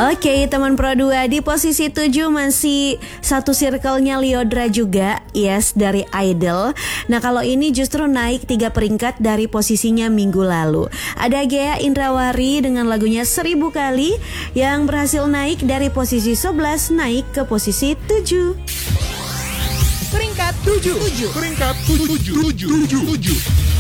Oke, teman Pro 2 di posisi 7 masih satu circle-nya Lyodra juga, yes, dari Idol. Nah, kalau ini justru naik 3 peringkat dari posisinya minggu lalu. Ada Ghea Indrawari dengan lagunya 1000 kali yang berhasil naik dari posisi 11 naik ke posisi 7. Peringkat 7.